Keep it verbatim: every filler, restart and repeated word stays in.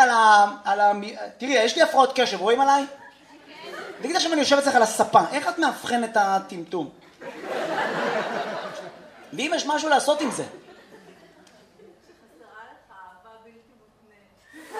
על ה... על ה... תראי, יש לי הפרעות קשב, רואים עליי? תגיד עכשיו אני יושב אצלך על הספה, איך את מאבחן את הטמטום? ואם יש משהו לעשות עם זה?